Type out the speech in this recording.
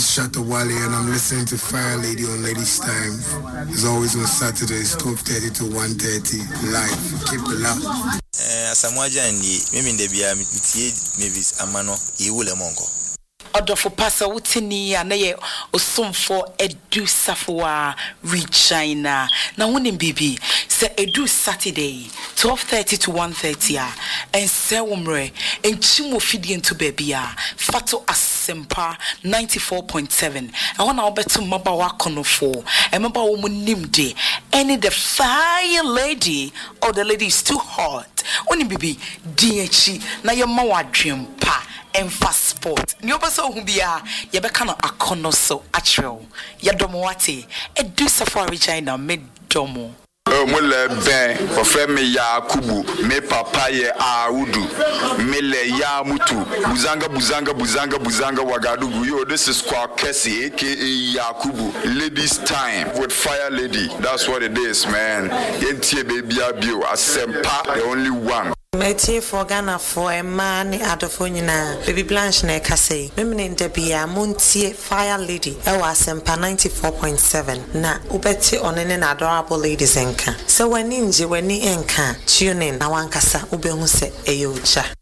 is Shatta Wale, and I'm listening to Fire Lady on Ladies Time. It's always on Saturdays, 12:30 to 1:30, live. Keep it loud. Asamoah ndi mimi ndebia mitie Mavis Amano Iwule Monko. Odofo pasa wutini ya naye osomfo Edu Safoa Regina na wonim bibi se Edu Saturday 12:30 to 1:30 and se womre enchimo fidi into baby fato asempa 94.7 and wana obeto maba wakonofo and maba wo nimde any the fire lady or the lady is too hot wonim bibi DH na ye ma wadwempa and fast sport. Nyobaso hubia yebeka no akono so atrel. Yadomowate Edu Safoa Regina medomo. Mule ben ofre me Yakubu me papa ye Audu mele ya mutu buzanga wagadugu. Yo, this is Kwakesi aka Yakubu. Ladies Time with Fire Lady. That's what it is, man. Yentie baby abio asempa the only one. Metie for Ghana for a man adofo nyina baby Blanche na ekase memne ndebia montie Fire Lady ewa sempa 94.7 na ubeti onene na adorable ladies enka so wani nje wani enka tune in na wankasa ubehu se eyoja.